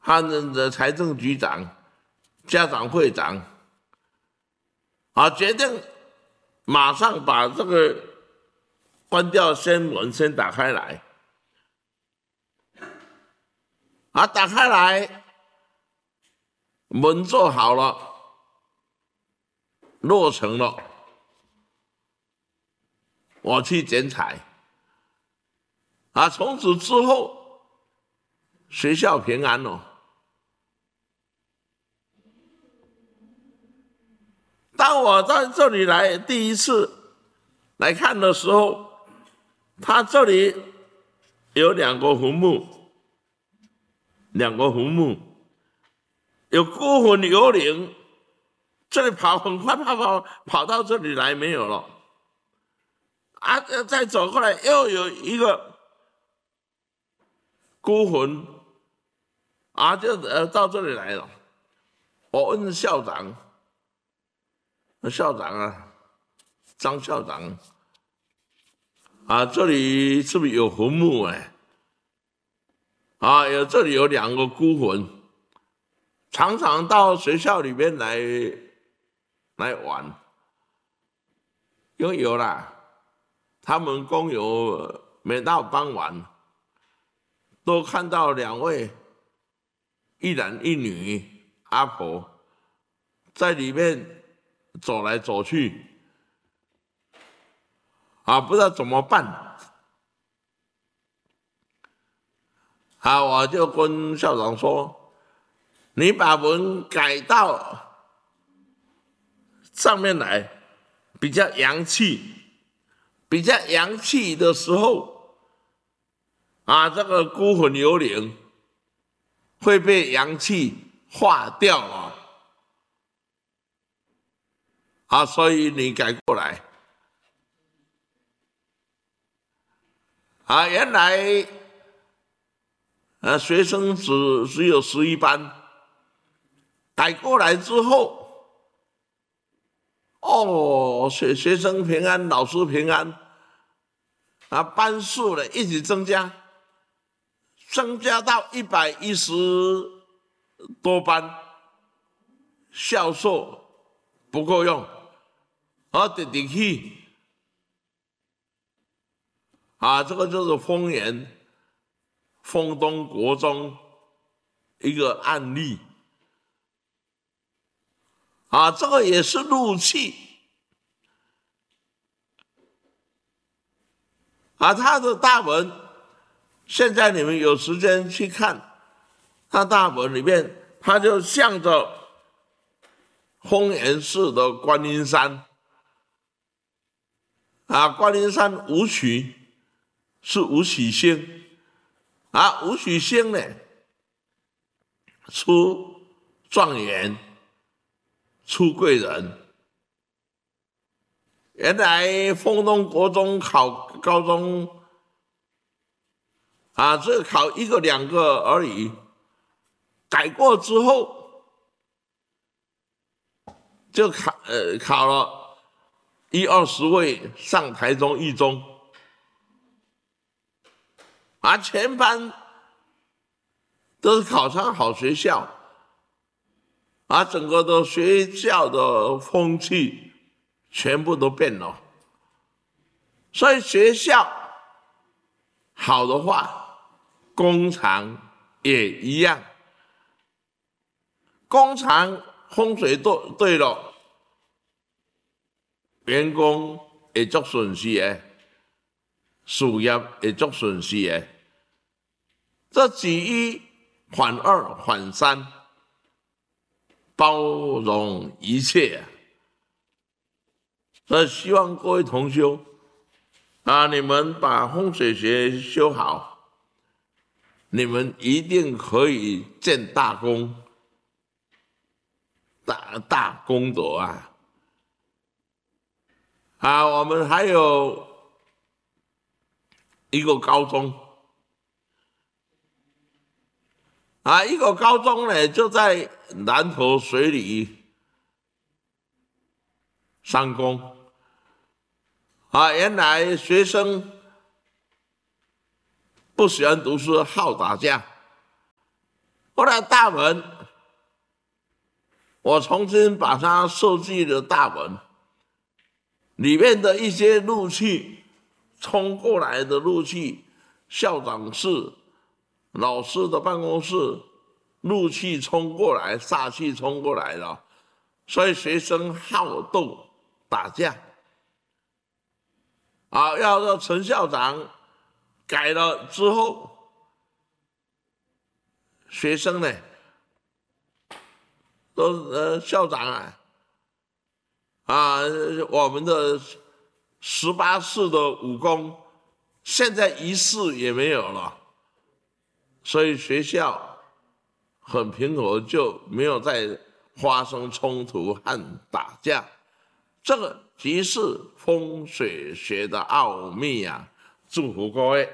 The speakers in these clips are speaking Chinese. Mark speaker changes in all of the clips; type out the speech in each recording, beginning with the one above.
Speaker 1: 和的财政局长、家长会长，决定马上把这个关掉先文先打开来，打开来，门做好了，落成了，我去剪彩，从此之后，学校平安了。当我在这里来第一次来看的时候，他这里有两个坟墓，有孤魂游灵，这里很快跑到这里来没有了，再走过来又有一个孤魂，就到这里来了。我问校长张校长，这里是不是有坟墓？这里有两个孤魂，常常到学校里面来玩，因为有啦，他们工友每到傍晚都看到两位一男一女阿婆在里面走来走去，不知道怎么办。我就跟校长说，你把门改到上面来，比较洋气的时候，这个孤魂游灵会被阳气化掉所以你改过来。原来学生只有11班，改过来之后，学生平安，老师平安，班数呢一直增加到110多班，校舍不够用，直去。这个就是丰东国中一个案例。这个也是怒气。他的大门，现在你们有时间去看，他大门里面，他就向着丰原市的观音山，观音山武曲是武曲星，武曲星呢出状元，出贵人。原来丰东国中考高中只考1个2个而已，改过之后就考了10-20位上台中一中，全班都是考上好学校，整个的学校的风气全部都变了。所以学校好的话，工厂也一样。工厂风水对了，员工会做顺势的，事业会做顺势的。这举一反二反三，包容一切。所以希望各位同修你们把风水学修好，你们一定可以建大功，大功德我们还有一个高中一个高中呢就在南投水里3公原来学生不喜欢读书，好打架， 后来大门，我重新把它设计了大门，里面的一些怒气冲过来的怒气，校长室、老师的办公室，怒气冲过来，煞气冲过来了，所以学生好斗打架。要让陈校长改了之后，学生呢，都校长我们的18式的武功，现在1式也没有了，所以学校很平和，就没有再发生冲突和打架。这个即是风水学的奥秘啊！祝福各位。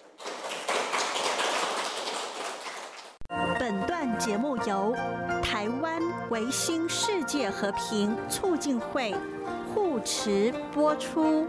Speaker 2: 本段节目由台湾维新世界和平促进会护持播出。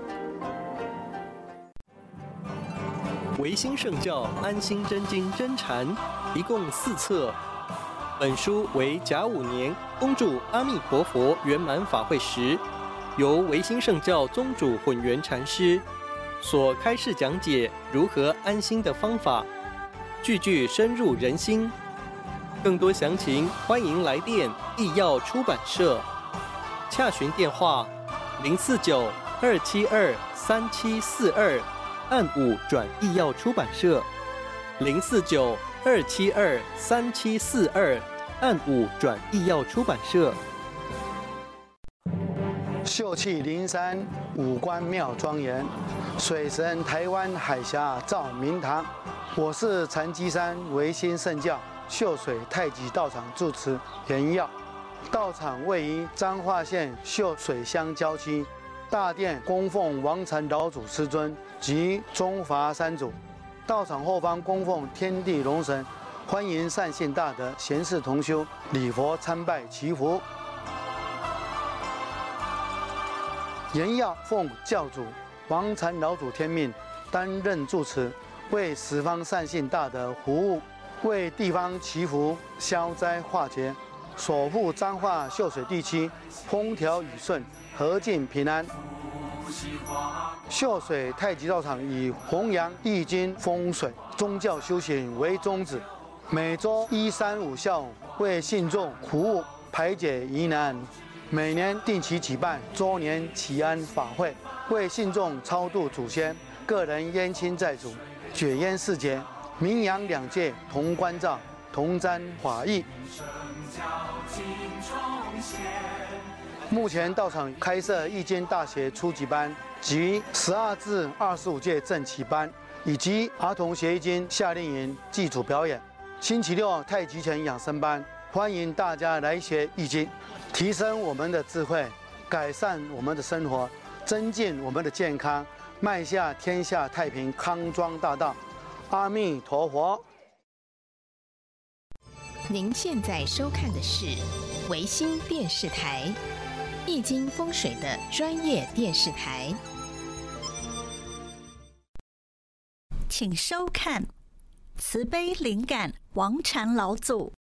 Speaker 3: 维新圣教安心真经真禅一共4册，本书为甲午年恭祝阿弥陀佛圆满法会时，由维新圣教宗主混元禅师所开示讲解如何安心的方法，句句深入人心。更多详情，欢迎来电义耀出版社，洽询电话049-272-3742，按5转义耀出版社049-272-3742，按5转义耀出版社。
Speaker 4: 秀气灵山，五官妙庄严，水神台湾海峡照明堂。我是禅机山维新圣教秀水太极道场住持严耀，道场位于彰化县秀水乡郊区，大殿供奉王禅老祖师尊及中华三祖，道场后方供奉天地龙神，欢迎善信大德贤士同修礼佛参拜祈福。严耀奉教主王禅老祖天命，担任住持，为十方善信大德服务，为地方祈福消灾化解，守护彰化秀水地区风调雨顺，和敬平安。秀水太极道场以弘扬易经风水宗教修行为宗旨，每周1、3、5下午为信众服务，排解疑难。每年定期举办周年祈安法会，为信众超度祖先、个人冤亲债主解冤释结，名扬两界同关照，同沾法益。目前道场开设易经大学初级班及12至25届正期班，以及儿童学易经夏令营基础表演。星期六太极拳养生班，欢迎大家来学易经，提升我们的智慧，改善我们的生活，增进我们的健康，迈向天下太平康庄大道。阿弥陀佛。
Speaker 5: 您现在收看的是维新电视台易经风水的专业电视台，
Speaker 2: 请收看慈悲灵感王禅老祖